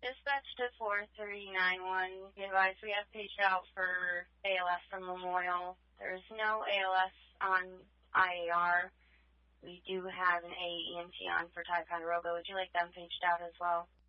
dispatch to 4391. The advice we have paged out for ALS from Memorial. There's no ALS on IAR. We do have an AEMT on for Ticonderoga. Would you like them paged out as well?